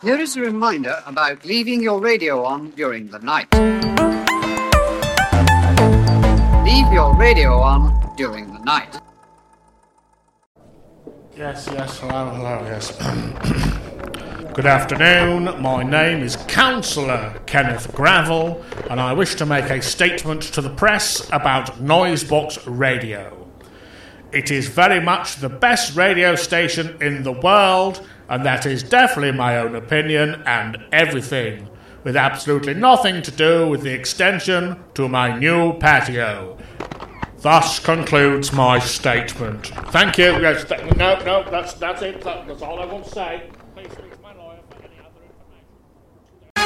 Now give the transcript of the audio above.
Here is a reminder about leaving your radio on during the night. Leave your radio on during the night. Yes, hello, yes. Good afternoon, my name is Councillor Kenneth Gravel, and I wish to make a statement to the press about Noisebox Radio. It is very much the best radio station in the world, and that is definitely my own opinion and everything, with absolutely nothing to do with the extension to my new patio. Thus concludes my statement. Thank you. Yes, no, that's it. That's all I want to say.